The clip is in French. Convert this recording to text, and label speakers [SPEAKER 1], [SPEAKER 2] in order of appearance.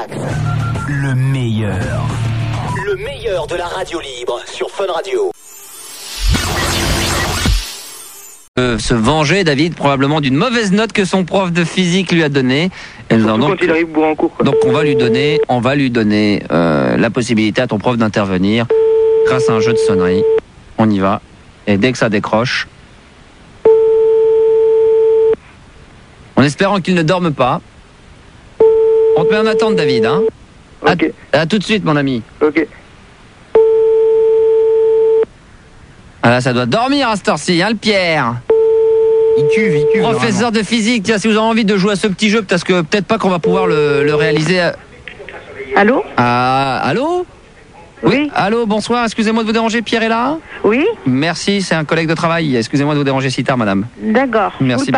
[SPEAKER 1] Max.
[SPEAKER 2] Le meilleur.
[SPEAKER 1] Le meilleur de la radio libre sur Fun Radio.
[SPEAKER 3] Se venger, David, probablement d'une mauvaise note que son prof de physique lui a donnée.
[SPEAKER 4] Surtout quand il arrive bourré en cours, quoi.
[SPEAKER 3] Donc on va lui donner la possibilité à ton prof d'intervenir grâce à un jeu de sonnerie. On y va. Et dès que ça décroche, en espérant qu'il ne dorme pas, on te met en attente, David. Hein.
[SPEAKER 4] Ok.
[SPEAKER 3] À tout de suite, mon ami.
[SPEAKER 4] Ok.
[SPEAKER 3] Ah là, ça doit dormir à cette heure-ci, hein, le Pierre.
[SPEAKER 2] Il cuve.
[SPEAKER 3] Professeur de physique, tiens, si vous avez envie de jouer à ce petit jeu, parce que peut-être pas qu'on va pouvoir le réaliser.
[SPEAKER 5] Allô ?
[SPEAKER 3] Allô ?
[SPEAKER 5] Oui.
[SPEAKER 3] Allô, bonsoir, excusez-moi de vous déranger, Pierre est là ?
[SPEAKER 5] Oui ?
[SPEAKER 3] Merci, c'est un collègue de travail. Excusez-moi de vous déranger si tard, madame.
[SPEAKER 5] D'accord.
[SPEAKER 3] Merci.